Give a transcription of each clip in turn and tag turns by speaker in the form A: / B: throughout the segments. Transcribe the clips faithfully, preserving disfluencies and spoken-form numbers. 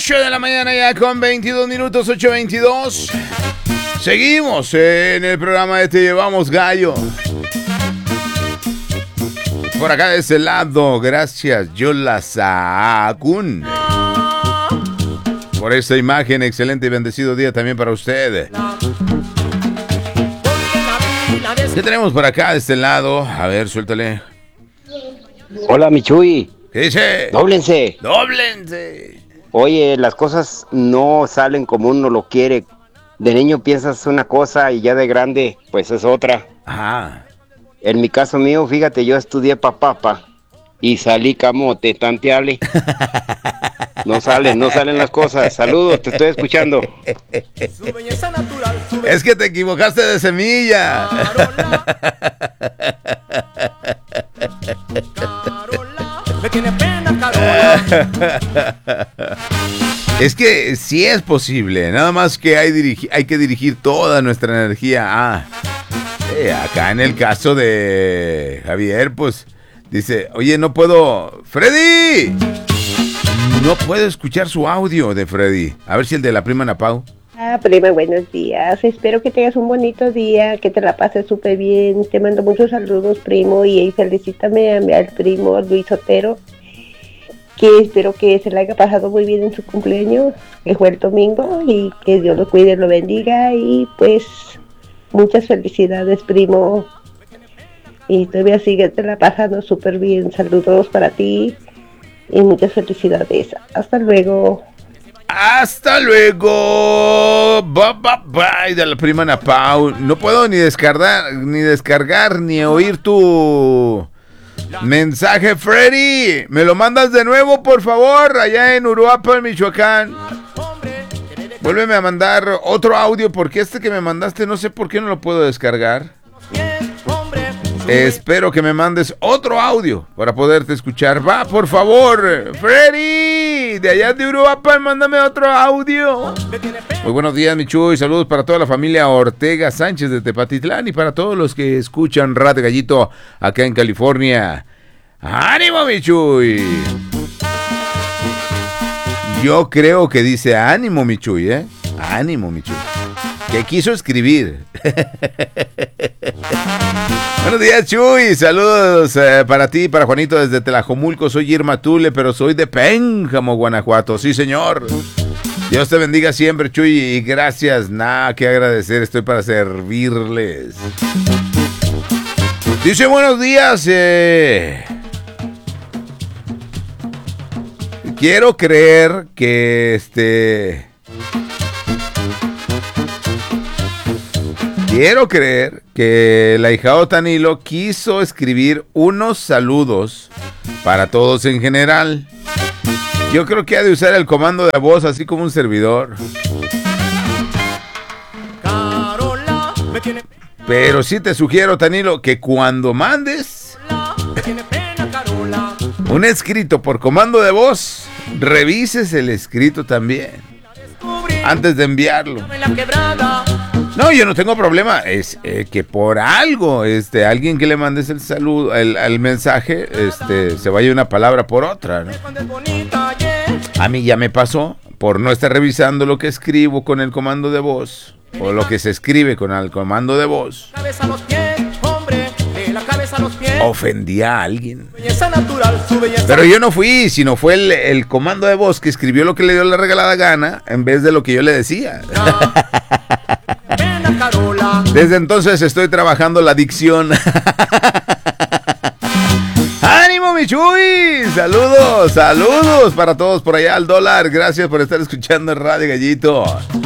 A: ocho de la mañana ya con veintidós minutos, ocho veintidós. Seguimos en el programa de Te Llevamos Gallo. Por acá de ese lado, gracias Yola Sahagún por esta imagen. Excelente y bendecido día también para usted. ¿Qué tenemos por acá de este lado? A ver, suéltale.
B: Hola, mi Chuy.
A: ¿Qué dice?
B: Dóblense.
A: Dóblense.
B: Oye, las cosas no salen como uno lo quiere. De niño piensas una cosa y ya de grande, pues es otra.
A: Ajá.
B: En mi caso mío, fíjate, yo estudié pa' papa y salí camote, tanteale. No salen, no salen las cosas. Saludos, te estoy escuchando.
A: Es que te equivocaste de semilla. Es que sí es posible, nada más que hay, dirigi- hay que dirigir toda nuestra energía a... Eh, acá en el caso de Javier, pues dice, oye, no puedo... ¡Freddy! No puedo escuchar su audio de Freddy. A ver si el de la prima Ana Pau.
C: Ah, prima, buenos días. Espero que tengas un bonito día, que te la pases súper bien. Te mando muchos saludos, primo, y felicítame a mi al primo Luis Otero, que espero que se le haya pasado muy bien en su cumpleaños, que fue el domingo, y que Dios lo cuide, lo bendiga, y pues muchas felicidades, primo. Y todavía sigue te la pasando súper bien. Saludos para ti y muchas felicidades. Hasta luego.
A: Hasta luego. Bye, bye, bye de la prima Ana Pau. No puedo ni descargar, ni descargar, ni oír tu mensaje, Freddy. ¿Me lo mandas de nuevo, por favor? Allá en Uruapan, Michoacán. Vuélveme a mandar otro audio, porque este que me mandaste no sé por qué no lo puedo descargar. Espero que me mandes otro audio para poderte escuchar. Va, por favor, Freddy, de allá de Uruapan, mándame otro audio. Muy buenos días, mi Chuy. Saludos para toda la familia Ortega Sánchez de Tepatitlán y para todos los que escuchan Radio Gallito acá en California. ¡Ánimo, mi Chuy! Yo creo que dice ánimo, mi Chuy, ¿eh? Ánimo, mi Chuy. Que quiso escribir. Buenos días, Chuy. Saludos eh, para ti, para Juanito desde Tlajomulco. Soy Irma Tule, pero soy de Pénjamo, Guanajuato. Sí, señor. Dios te bendiga siempre, Chuy. Y gracias. Nada que agradecer. Estoy para servirles. Dice buenos días. Eh... Quiero creer que este... Quiero creer que el ahijado Tanilo quiso escribir unos saludos para todos en general. Yo creo que ha de usar el comando de voz así como un servidor. Pero sí te sugiero, Tanilo, que cuando mandes un escrito por comando de voz, revises el escrito también antes de enviarlo. No, yo no tengo problema. Es eh, que por algo, este, alguien que le mandes el saludo, el, el mensaje, este, se vaya una palabra por otra, ¿no? A mí ya me pasó por no estar revisando lo que escribo con el comando de voz o lo que se escribe con el comando de voz. Ofendí a alguien. Pero yo no fui, sino fue el, el comando de voz que escribió lo que le dio la regalada gana en vez de lo que yo le decía. Desde entonces estoy trabajando la dicción. ¡Ánimo, mi Chuy! Saludos, saludos para todos por allá al dólar. Gracias por estar escuchando Radio Gallito.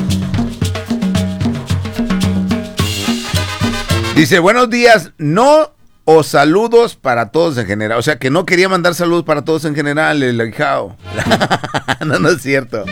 A: Dice, buenos días, no o saludos para todos en general. O sea, que no quería mandar saludos para todos en general, el ahijado. No, no es cierto.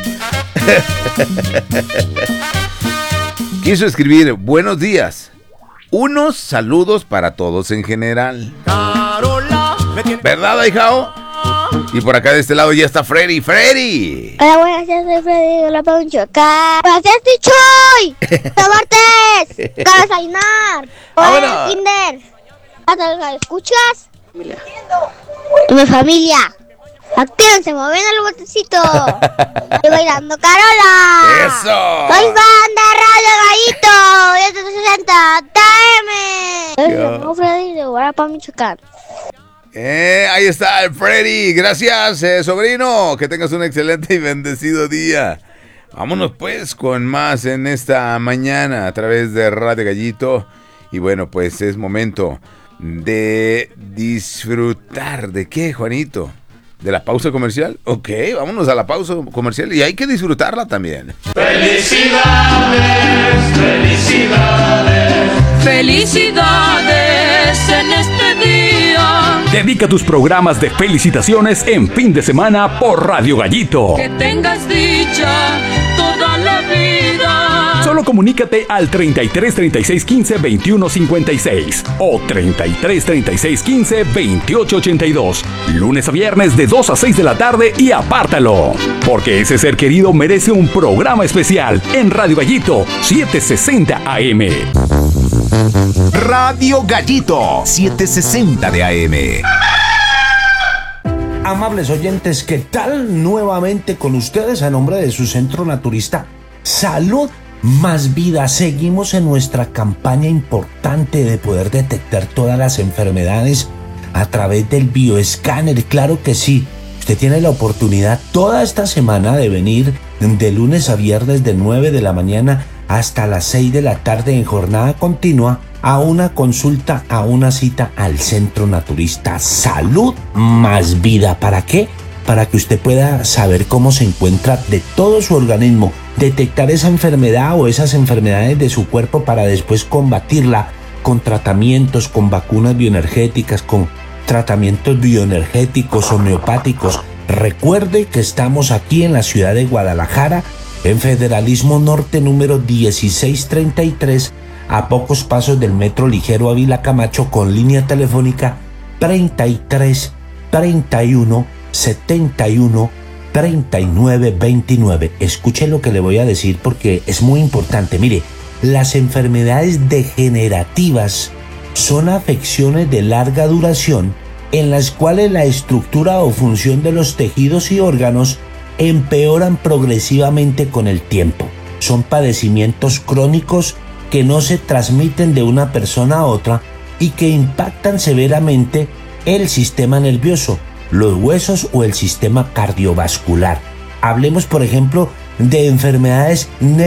A: Quiso escribir, buenos días, unos saludos para todos en general. ¿Verdad, ahijado? Y por acá de este lado ya está Freddy. ¡Freddy!
D: Hola, buenas días, soy Freddy de la Pancho acá. ¡Gracias, Tichoy! ¡Tabartes! ¡Para desayunar! ¡Hola, Kinder! ¿Escuchas? Tu familia. Actívense, moviendo el botecito. Y bailando Carola.
A: ¡Eso!
D: Soy fan de Radio Gallito. setecientos sesenta T M. Me llamo Freddy de Guarapa, Michoacán.
A: Eh, ahí está el Freddy. Gracias, eh, sobrino. Que tengas un excelente y bendecido día. Vámonos pues con más en esta mañana a través de Radio Gallito. Y bueno, pues es momento de disfrutar. ¿De qué, Juanito? ¿De la pausa comercial? Ok, vámonos a la pausa comercial y hay que disfrutarla también.
E: ¡Felicidades! ¡Felicidades! ¡Felicidades en este día!
F: Dedica tus programas de felicitaciones en fin de semana por Radio Gallito.
E: Que tengas dicha toda la vida.
F: Solo comunícate al treinta y tres, treinta y seis, quince, veintiuno, cincuenta y seis o treinta y tres, treinta y seis, quince, veintiocho, ochenta y dos. Lunes a viernes de dos a seis de la tarde y apártalo. Porque ese ser querido merece un programa especial en Radio Gallito setecientos sesenta A M.
G: Radio Gallito setecientos sesenta de A M.
H: Amables oyentes, ¿qué tal? Nuevamente con ustedes a nombre de su centro naturista Salud Más Vida. Seguimos en nuestra campaña importante de poder detectar todas las enfermedades a través del bioescáner. Claro que sí, usted tiene la oportunidad toda esta semana de venir de lunes a viernes de nueve de la mañana hasta las seis de la tarde en jornada continua a una consulta, a una cita al Centro Naturista Salud Más Vida. ¿Para qué? Para que usted pueda saber cómo se encuentra de todo su organismo, detectar esa enfermedad o esas enfermedades de su cuerpo para después combatirla con tratamientos, con vacunas bioenergéticas, con tratamientos bioenergéticos, homeopáticos. Recuerde que estamos aquí en la ciudad de Guadalajara, en Federalismo Norte número dieciséis treinta y tres, a pocos pasos del Metro Ligero Ávila Camacho, con línea telefónica treinta y tres, treinta y uno, setenta y uno, treinta y nueve, veintinueve. Escuche lo que le voy a decir porque es muy importante. Mire, las enfermedades degenerativas son afecciones de larga duración en las cuales la estructura o función de los tejidos y órganos empeoran progresivamente con el tiempo. Son padecimientos crónicos que no se transmiten de una persona a otra y que impactan severamente el sistema nervioso, los huesos o el sistema cardiovascular. Hablemos, por ejemplo, de enfermedades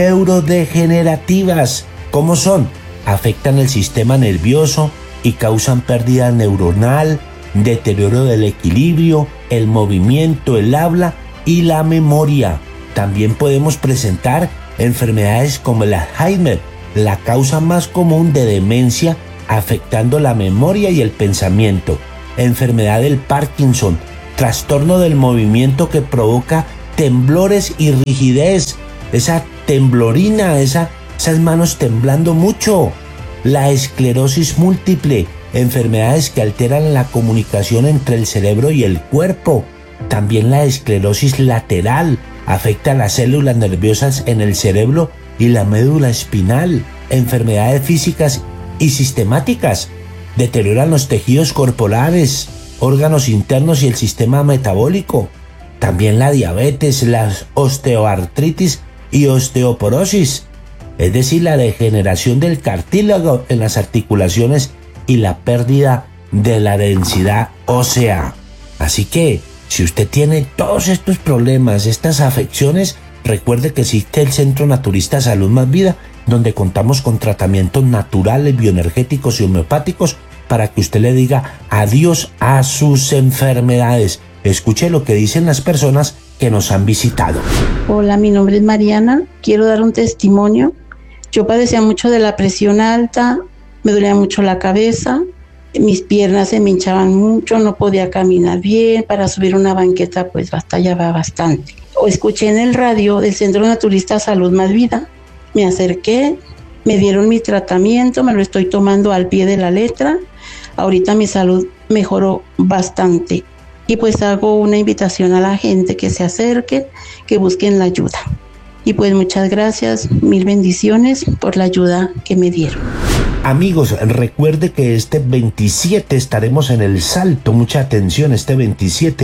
H: neurodegenerativas. ¿Cómo son? Afectan el sistema nervioso y causan pérdida neuronal, deterioro del equilibrio, el movimiento, el habla y la memoria. También podemos presentar enfermedades como el Alzheimer, la causa más común de demencia, afectando la memoria y el pensamiento. Enfermedad del Parkinson, trastorno del movimiento que provoca temblores y rigidez, esa temblorina, esa, esas manos temblando mucho. La esclerosis múltiple, enfermedades que alteran la comunicación entre el cerebro y el cuerpo. También la esclerosis lateral, afecta las células nerviosas en el cerebro y la médula espinal. Enfermedades físicas y sistemáticas, deterioran los tejidos corporales, órganos internos y el sistema metabólico. También la diabetes, la osteoartritis y osteoporosis, es decir, la degeneración del cartílago en las articulaciones y la pérdida de la densidad ósea. Así que, si usted tiene todos estos problemas, estas afecciones, recuerde que existe el Centro Naturista Salud Más Vida, donde contamos con tratamientos naturales, bioenergéticos y homeopáticos para que usted le diga adiós a sus enfermedades. Escuche lo que dicen las personas que nos han visitado.
I: Hola, mi nombre es Mariana. Quiero dar un testimonio. Yo padecía mucho de la presión alta, me dolía mucho la cabeza, mis piernas se me hinchaban mucho, no podía caminar bien, para subir una banqueta pues batallaba bastante. O escuché en el radio del Centro Naturista Salud Más Vida, me acerqué, me dieron mi tratamiento, me lo estoy tomando al pie de la letra. Ahorita mi salud mejoró bastante y pues hago una invitación a la gente que se acerque, que busquen la ayuda. Y pues muchas gracias, mil bendiciones por la ayuda que me dieron.
H: Amigos, recuerde que este veintisiete estaremos en El Salto. Mucha atención, este veintisiete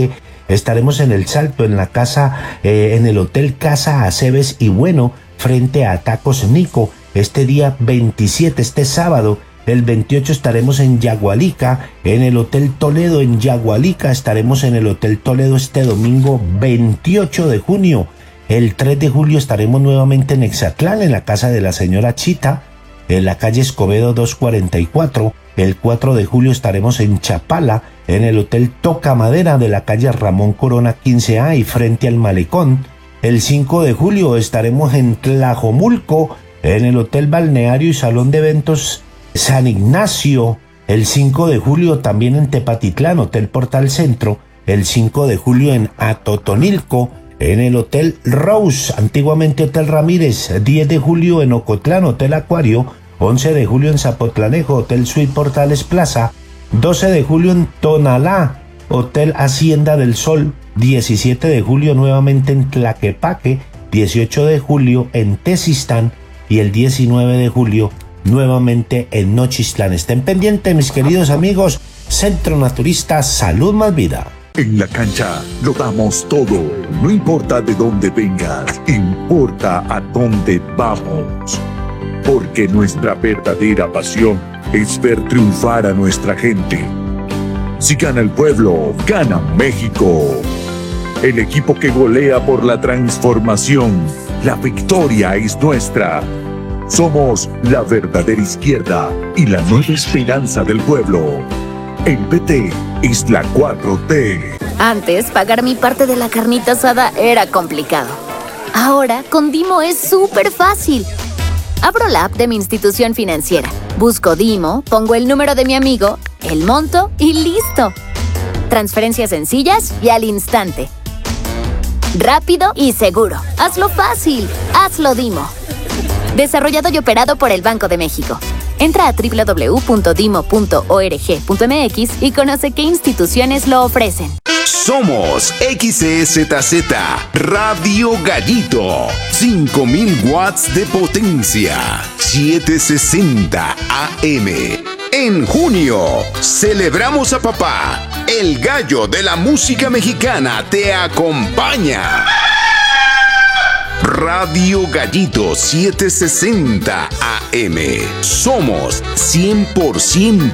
H: estaremos en El Salto, en la casa, eh, en el Hotel Casa Aceves y Bueno, frente a Tacos Nico. Este día veintisiete, este sábado. El veintiocho estaremos en Yagualica, en el Hotel Toledo en Yagualica. Estaremos en el Hotel Toledo este domingo veintiocho de junio. El tres de julio estaremos nuevamente en Exatlán, en la casa de la señora Chita, en la calle Escobedo doscientos cuarenta y cuatro. El cuatro de julio estaremos en Chapala, en el Hotel Toca Madera de la calle Ramón Corona quince A y frente al Malecón. El cinco de julio estaremos en Tlajomulco, en el Hotel Balneario y Salón de Eventos San Ignacio. El cinco de julio también en Tepatitlán, Hotel Portal Centro. El cinco de julio en Atotonilco, en el Hotel Rose, antiguamente Hotel Ramírez. diez de julio en Ocotlán, Hotel Acuario. once de julio en Zapotlanejo, Hotel Suite Portales Plaza. doce de julio en Tonalá, Hotel Hacienda del Sol. diecisiete de julio nuevamente en Tlaquepaque. dieciocho de julio en Tezistán. Y el diecinueve de julio nuevamente en Nochistlán. Estén pendientes, mis queridos amigos. Centro Naturista Salud Más Vida.
J: En la cancha lo damos todo. No importa de dónde vengas, importa a dónde vamos. Porque nuestra verdadera pasión es ver triunfar a nuestra gente. Si gana el pueblo, gana México. El equipo que golea por la transformación. La victoria es nuestra. Somos la verdadera izquierda y la nueva esperanza del pueblo. El P T es la cuatro T.
K: Antes, pagar mi parte de la carnita asada era complicado. Ahora, con Dimo es súper fácil. Abro la app de mi institución financiera, busco Dimo, pongo el número de mi amigo, el monto y listo. Transferencias sencillas y al instante. Rápido y seguro. Hazlo fácil. Hazlo Dimo. Desarrollado y operado por el Banco de México. Entra a doble u doble u doble u punto dimo punto org punto m x y conoce qué instituciones lo ofrecen.
G: Somos X E Z Z Radio Gallito. cinco mil watts de potencia. setecientos sesenta A M. En junio, celebramos a papá. El gallo de la música mexicana te acompaña. Radio Gallito setecientos sesenta A M. Somos cien por ciento